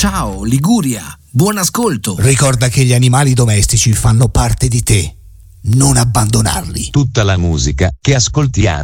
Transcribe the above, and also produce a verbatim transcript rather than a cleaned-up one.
Ciao Liguria, buon ascolto. Ricorda che gli animali domestici fanno parte di te. Non abbandonarli. Tutta la musica che ascoltiamo